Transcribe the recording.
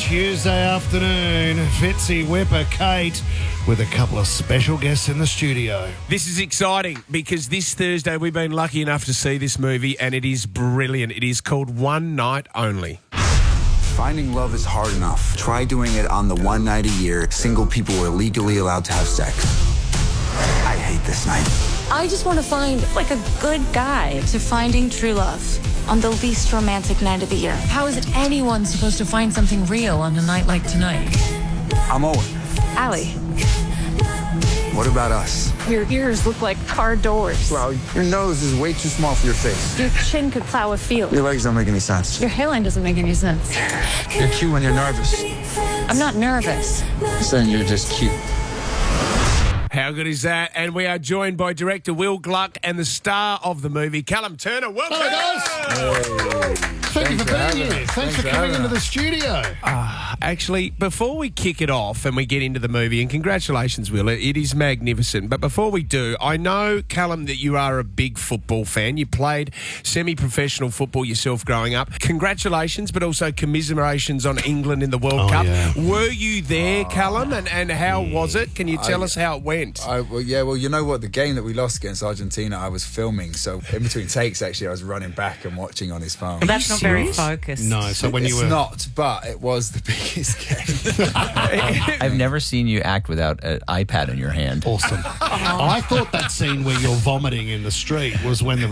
Tuesday afternoon. Fitzy, Whipper, Kate, with a couple of special guests in the studio. This is exciting because this Thursday we've been lucky enough to see this movie and it is brilliant. It is called One Night Only. Finding love is hard enough. Try doing it on the one night a year single people are legally allowed to have sex. I hate this night. I just want to find, like, a good guy. To finding true love on the least romantic night of the year. How is anyone supposed to find something real on a night like tonight? I'm Owen. Allie, What about us? your ears look like car doors. Well, your nose is way too small for your face. Your chin could plow a field. Your legs don't make any sense. Your hairline doesn't make any sense. You're cute when you're nervous. I'm not nervous. Then you're just cute. How good is that? And we are joined by director Will Gluck and the star of the movie, Callum Turner. Welcome. Hello, guys. Thank you for being here. Thanks for coming into the studio. Actually, before we kick it off and we get into the movie, and congratulations, Will, it is magnificent. But before we do, I know, Callum, that you are a big football fan. You played semi-professional football yourself growing up. Congratulations, but also commiserations on England in the World Cup. Yeah. Were you there, Callum, and how was it? Can you tell us how it went? Well, you know what? The game that we lost against Argentina, I was filming. So in between takes, actually, I was running back and watching on his phone. That's not very focused. No, so when It's you were... not, but it was the biggest game. I've never seen you act without an iPad in your hand. Awesome. I thought that scene where you're vomiting in the street was when the